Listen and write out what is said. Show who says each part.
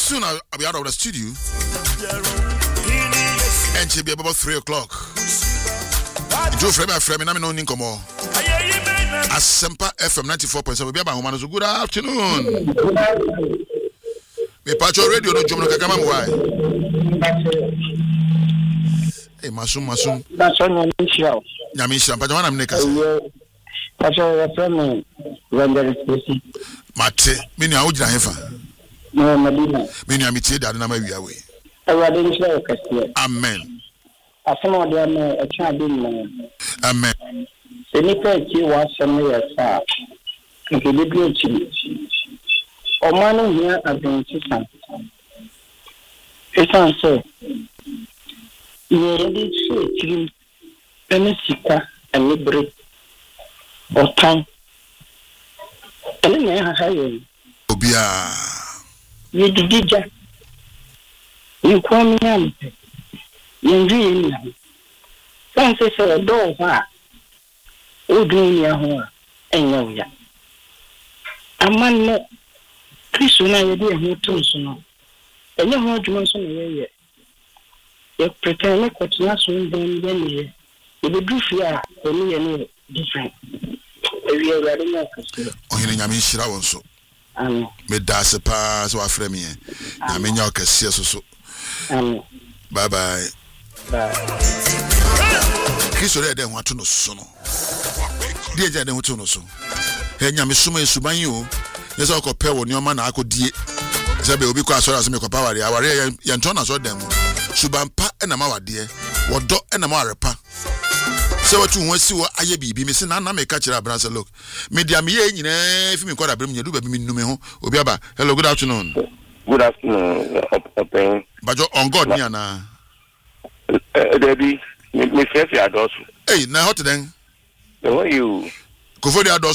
Speaker 1: soon I'll be out of the studio. And she'll be about 3 o'clock. Joe Frame, I'm no Ninkomo. Asempa FM 94.7. Be about Humano. Good afternoon. Me Pacho Radio no Jomo Kakama why? Hey, Masum.
Speaker 2: That's on your
Speaker 1: Yamisha, but I'm Nikas.
Speaker 2: Pacho, friend, render it.
Speaker 1: Mate, many are Hefa.
Speaker 2: No, Medina.
Speaker 1: Many are meted that number we away. Amen.
Speaker 2: I some of them a child in
Speaker 1: Amen.
Speaker 2: the Nickel was some years far. If you did your chili. Or man here at the system. It's answer. You already say, Penisika and Libre or time. And then I have
Speaker 1: Obia.
Speaker 2: You did Jack. You call me out. You dream. Francis said a door. Oh, dream your home. And you ya. A man met Chris when I did a toast. And you heard Johnson away. You pretend like what's not soon then you will do fear for me any different. We are ready now.
Speaker 1: Oh, you know, Shira also. Me das pass or frame. I mean, your cassia so. Bye bye. Chris already want to know soon. Dear Jaden, want to know so. Hey, Yamisuma is Subanyu. Yes, I'll compare with your man. I could dear. Sabe obi kwa so as me kopa ware aware yentona so dem subampa na ma wade wodo na ma arepa se watu ho si wo aye bibi me se na me ka kira bransa look media me ye nyina fi me kwada brem nyedu ba mi nume ho obi aba hello good afternoon
Speaker 3: Open
Speaker 1: bajo on god ni ana
Speaker 3: Debbie me face ya dosu
Speaker 1: hey na hot den
Speaker 3: the way you
Speaker 1: go for the